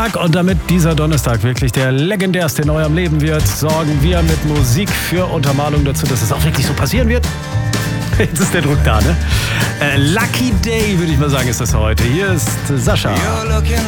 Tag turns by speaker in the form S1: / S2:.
S1: Donnerstag und damit dieser Donnerstag wirklich der legendärste in eurem Leben wird, sorgen wir mit Musik für Untermalung dazu, dass es auch wirklich so passieren wird. Jetzt ist der Druck da, ne? Lucky Day, würde ich mal sagen, ist das heute. Hier ist Sascha.